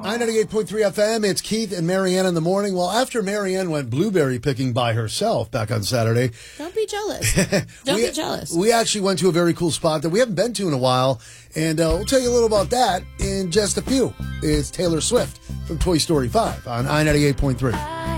I-98.3 FM, it's Keith and Marianne in the morning. Well, after Marianne went blueberry picking by herself back on Saturday. Don't be jealous. Don't be jealous. We actually went to a very cool spot that we haven't been to in a while, and we'll tell you a little about that in just a few. It's Taylor Swift from Toy Story 5 on I-98.3.